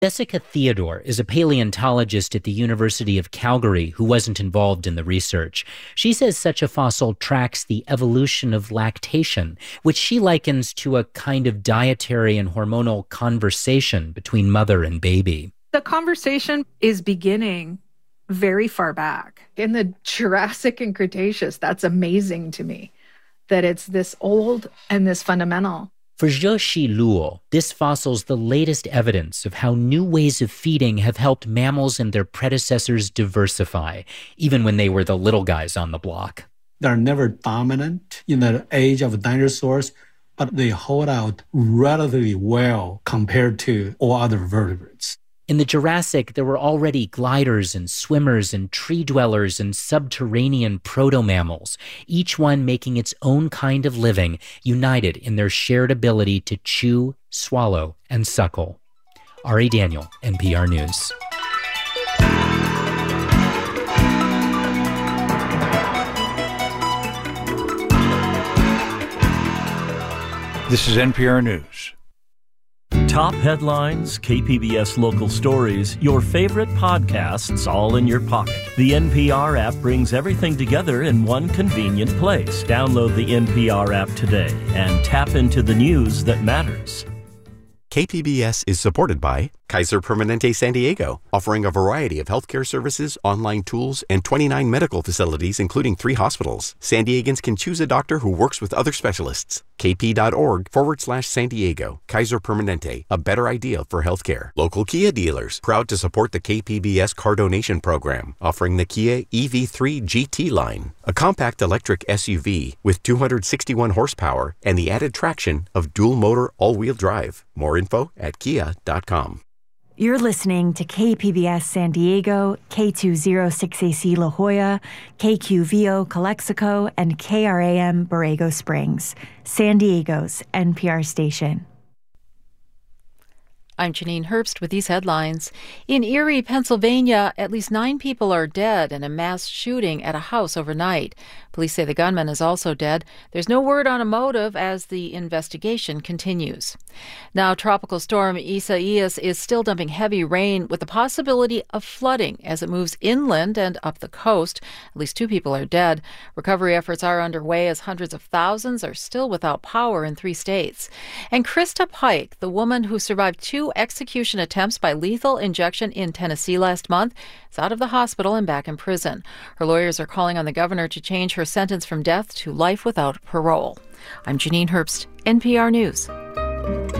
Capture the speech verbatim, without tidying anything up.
Jessica Theodore is a paleontologist at the University of Calgary who wasn't involved in the research. She says such a fossil tracks the evolution of lactation, which she likens to a kind of dietary and hormonal conversation between mother and baby. The conversation is beginning very far back in the Jurassic and Cretaceous. That's amazing to me, that it's this old and this fundamental. For Zhe Luo, this fossil's the latest evidence of how new ways of feeding have helped mammals and their predecessors diversify, even when they were the little guys on the block. They're never dominant in the age of dinosaurs, but they hold out relatively well compared to all other vertebrates. In the Jurassic, there were already gliders and swimmers and tree dwellers and subterranean proto-mammals, each one making its own kind of living, united in their shared ability to chew, swallow, and suckle. Ari Daniel, N P R News. This is N P R News. Top headlines, K P B S local stories, your favorite podcasts all in your pocket. The N P R app brings everything together in one convenient place. Download the N P R app today and tap into the news that matters. K P B S is supported by Kaiser Permanente San Diego, offering a variety of healthcare services, online tools, and twenty-nine medical facilities, including three hospitals. San Diegans can choose a doctor who works with other specialists. kp.org forward slash San Diego. Kaiser Permanente, a better idea for healthcare. Local Kia dealers, proud to support the K P B S car donation program, offering the Kia E V three G T line, a compact electric S U V with two hundred sixty-one horsepower and the added traction of dual-motor all-wheel drive. More info at kia dot com. You're listening to K P B S San Diego, K two oh six A C La Jolla, K Q V O Calexico, and K R A M Borrego Springs, San Diego's N P R station. I'm Janine Herbst with these headlines. In Erie, Pennsylvania, at least nine people are dead in a mass shooting at a house overnight. Police say the gunman is also dead. There's no word on a motive as the investigation continues. Now, Tropical Storm Isaias is still dumping heavy rain with the possibility of flooding as it moves inland and up the coast. At least two people are dead. Recovery efforts are underway as hundreds of thousands are still without power in three states. And Krista Pike, the woman who survived two execution attempts by lethal injection in Tennessee last month, is out of the hospital and back in prison. Her lawyers are calling on the governor to change her sentence from death to life without parole. I'm Janine Herbst, N P R News.